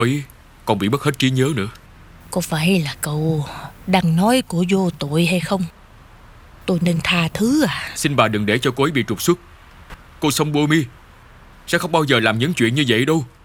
ấy còn bị mất hết trí nhớ nữa. Có phải là cậu đang nói cô vô tội hay không? Tôi nên tha thứ à? Xin bà đừng để cho cô ấy bị trục xuất. Cô Song Bô Mi sẽ không bao giờ làm những chuyện như vậy đâu.